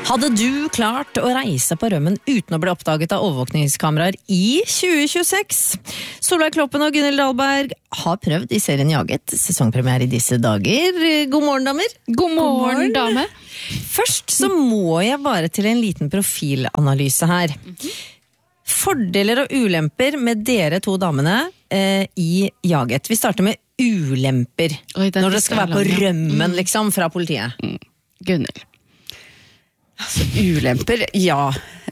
Hadde du klart å reise på rømmen uten å bli oppdaget av overvåkningskameraer i 2026? Solveig Kloppen og Gunhild Dahlberg har prøvd i serien Jaget. Sesongpremiere i disse dager. God morgen, damer. God morgen, dame. Først så må jeg bare til en liten profilanalyse her. Fordeler og ulemper med dere to damene i Jaget. Vi starter med ulemper. Når det skal være på rømmen, liksom, fra politiet. Gunhild. Altså, ulemper, ja.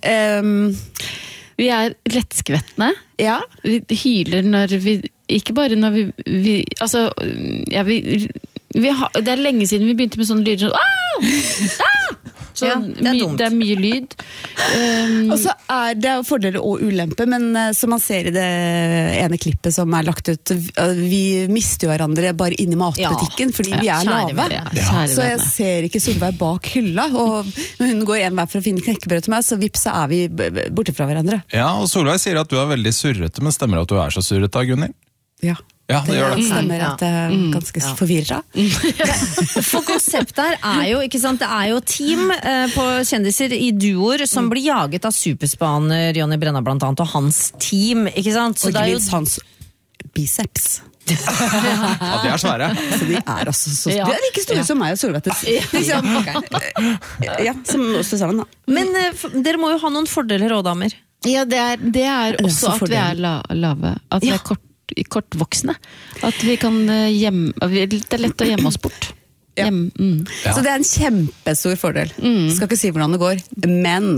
Vi er lettskvettende. Ja. Vi hyler når vi... Ikke bare når vi altså, ja, det er lenge siden vi begynte med sånne lyder sånn så ja, det er mye lyd. Og så det jo fordeler og ulemper, men som man ser i det ene klippet som lagt ut, vi mister jo hverandre bare inn i matbutikken, fordi vi lave. Så jeg ser ikke Solveig bak hylla, og når hun går en vei for å finne knekkebrød til meg, så vips, så vi borte fra hverandre. Ja, og Solveig sier at du veldig surrete, men stemmer at du så surrete, Gunhild? Ja, det gjør det. Stemmer at jeg ganske forvirret. For konseptet her jo, ikke sant, det jo team på kjendiser i duoer som blir jaget av superspaner Jonny Brenna blant annet, og hans team, ikke sant? Så og ikke minst hans biceps. Ja, de svære. Så de altså så de like store som meg og Solveig. Liksom. Ja, som også sammen da. Men dere må jo ha noen fordeler også, damer. Ja, det også at vi lave. At vi kortvoksne. At vi kan det lett å gjemme oss bort. Ja. Så det en kjempestor fordel. Skal ikke si hvordan det går, men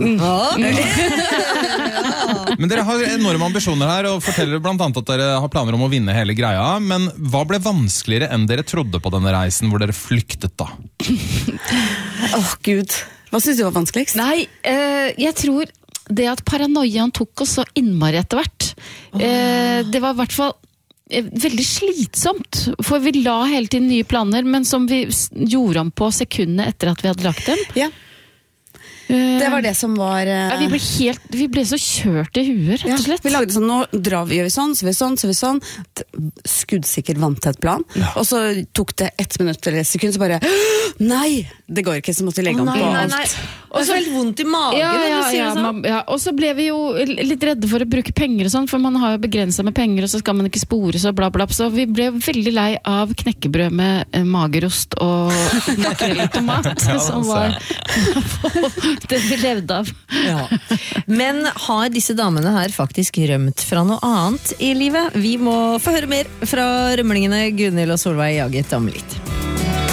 Men dere har enorme ambisjoner her og forteller blant annet at dere har planer om å vinne hele greia, men hva ble vanskeligere enn dere trodde på denne reisen hvor dere flyktet da? Gud, hva synes du var vanskeligst? Nei, jeg tror det at paranoiaen tok oss så innmari etter hvert. Det var i hvert fall veldig slitsomt, for vi la hele tiden nye planer, men som vi gjorde om på sekundene etter at vi hadde lagt dem. Ja. Det var det som var vi ble så kjørt i huet, rett og slett. Vi lagde sånn, nå gjør vi sånn, så vi sånn, så vi sånn. Skuddsikker vanntett plan. Og så tok det 1 minutt eller 1 sekund, så bare nei, det går ikke, så måtte vi legge om på alt. Og så helt vondt i magen. Og så ble vi jo litt redde for å bruke penger og sånn, for man har jo begrenset med penger, og så skal man ikke spore så bla bla, så vi ble veldig lei av knekkebrød med magerost og makrell i tomat, som var det vi levde av. Ja. Men har disse damene her faktisk rømt fra noe annet i livet? Vi må få høre mer fra rømlingene Gunhild og Solveig Jaget om litt.